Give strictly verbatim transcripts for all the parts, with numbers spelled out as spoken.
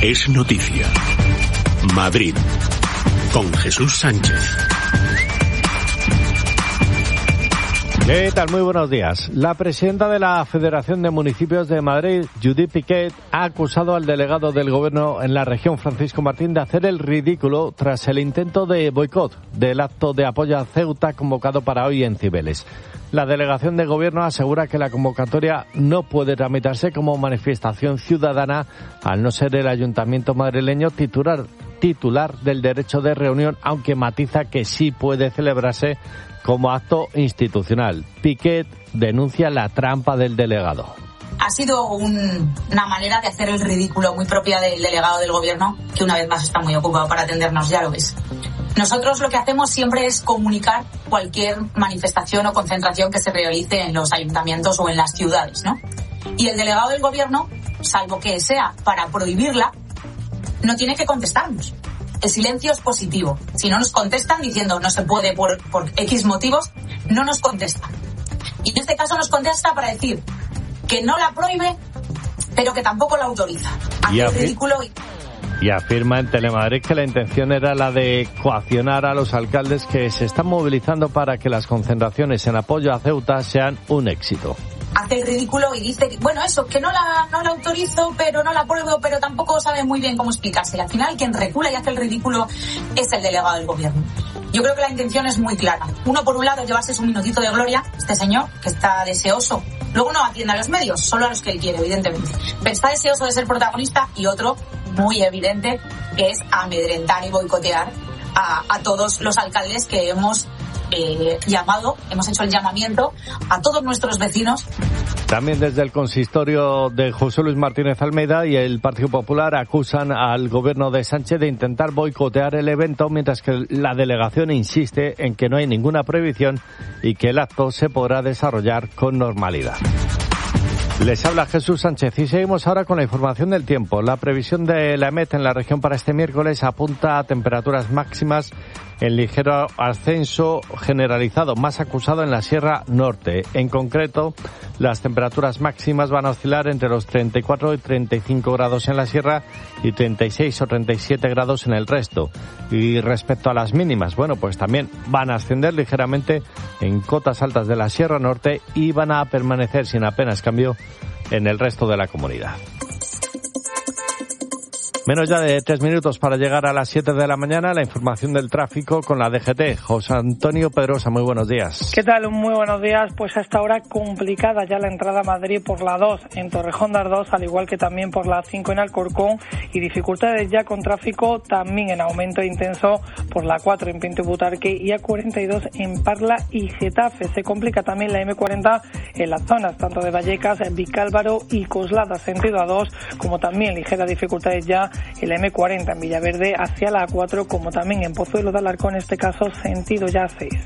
Es noticia. Madrid. Con Jesús Sánchez. ¿Qué tal? Muy buenos días. La presidenta de la Federación de Municipios de Madrid, Judith Piquet, ha acusado al delegado del Gobierno en la región, Francisco Martín, de hacer el ridículo tras el intento de boicot del acto de apoyo a Ceuta convocado para hoy en Cibeles. La delegación de Gobierno asegura que la convocatoria no puede tramitarse como manifestación ciudadana al no ser el Ayuntamiento madrileño titular, titular del derecho de reunión, aunque matiza que sí puede celebrarse como acto institucional. Piquet denuncia la trampa del delegado. Ha sido un, una manera de hacer el ridículo muy propia del delegado del Gobierno, que una vez más está muy ocupado para atendernos, ya lo ves. Nosotros lo que hacemos siempre es comunicar cualquier manifestación o concentración que se realice en los ayuntamientos o en las ciudades, ¿no? Y el delegado del Gobierno, salvo que sea para prohibirla, no tiene que contestarnos. El silencio es positivo. Si no nos contestan diciendo no se puede por, por X motivos, no nos contestan. Y en este caso nos contesta para decir que no la prohíbe, pero que tampoco la autoriza. Hace el ridículo y... Y afirma en Telemadrid que la intención era la de coaccionar a los alcaldes que se están movilizando para que las concentraciones en apoyo a Ceuta sean un éxito. Hace el ridículo y dice, bueno, eso, que no la, no la autorizo, pero no la apruebo, pero tampoco sabe muy bien cómo explicarse. Al final, quien recula y hace el ridículo es el delegado del Gobierno. Yo creo que la intención es muy clara. Uno, por un lado, es llevarse su minutito de gloria, este señor, que está deseoso. Luego no atiende a los medios, solo a los que él quiere, evidentemente. Pero está deseoso de ser protagonista. Y otro, muy evidente, que es amedrentar y boicotear a, a todos los alcaldes que hemos eh, llamado, hemos hecho el llamamiento a todos nuestros vecinos. También desde el consistorio de José Luis Martínez Almeida y el Partido Popular acusan al Gobierno de Sánchez de intentar boicotear el evento, mientras que la delegación insiste en que no hay ninguna prohibición y que el acto se podrá desarrollar con normalidad. Les habla Jesús Sánchez y seguimos ahora con la información del tiempo. La previsión de la EMET en la región para este miércoles apunta a temperaturas máximas en ligero ascenso generalizado, más acusado en la Sierra Norte. En concreto, las temperaturas máximas van a oscilar entre los treinta y cuatro y treinta y cinco grados en la Sierra y treinta y seis o treinta y siete grados en el resto. Y respecto a las mínimas, bueno, pues también van a ascender ligeramente en cotas altas de la Sierra Norte y van a permanecer sin apenas cambio en el resto de la comunidad. Menos ya de tres minutos para llegar a las siete de la mañana. La información del tráfico con la D G T. José Antonio Pedrosa, muy buenos días. ¿Qué tal? Muy buenos días. Pues a esta hora complicada ya la entrada a Madrid por la dos en Torrejón de Ardoz, al igual que también por la cinco en Alcorcón, y dificultades ya con tráfico también en aumento intenso por la cuatro en Pinto y Butarque y A cuarenta y dos en Parla y Getafe. Se complica también la M cuarenta en las zonas tanto de Vallecas, Vicálvaro y Coslada, sentido A dos, como también ligeras dificultades ya en la M cuarenta en Villaverde hacia la A cuatro, como también en Pozuelo de Alarcón, en este caso sentido ya A seis.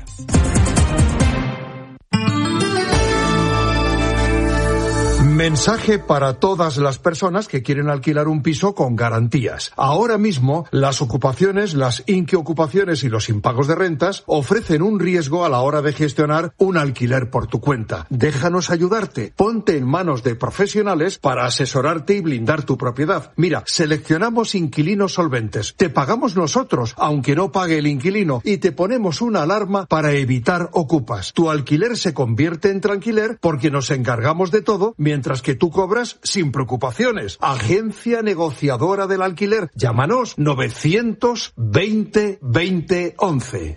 Mensaje para todas las personas que quieren alquilar un piso con garantías. Ahora mismo, las ocupaciones, las inquiocupaciones y los impagos de rentas ofrecen un riesgo a la hora de gestionar un alquiler por tu cuenta. Déjanos ayudarte. Ponte en manos de profesionales para asesorarte y blindar tu propiedad. Mira, seleccionamos inquilinos solventes. Te pagamos nosotros, aunque no pague el inquilino, y te ponemos una alarma para evitar ocupas. Tu alquiler se convierte en tranquiler porque nos encargamos de todo, mientras que tú cobras sin preocupaciones. Agencia negociadora del alquiler. Llámanos novecientos veinte veinte once.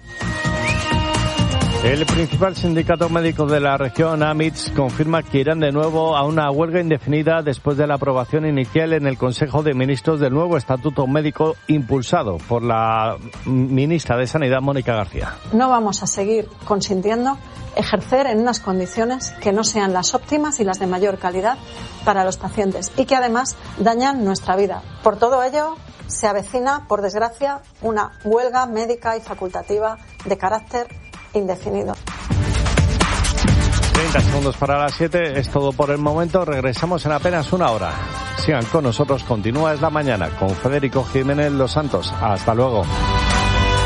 El principal sindicato médico de la región, AMITS, confirma que irán de nuevo a una huelga indefinida después de la aprobación inicial en el Consejo de Ministros del nuevo Estatuto Médico impulsado por la ministra de Sanidad, Mónica García. No vamos a seguir consintiendo ejercer en unas condiciones que no sean las óptimas y las de mayor calidad para los pacientes y que además dañan nuestra vida. Por todo ello, se avecina, por desgracia, una huelga médica y facultativa de carácter indefinido. treinta segundos para las siete, es todo por el momento. Regresamos en apenas una hora. Sigan con nosotros, continúa Es la Mañana con Federico Jiménez Los Santos. Hasta luego.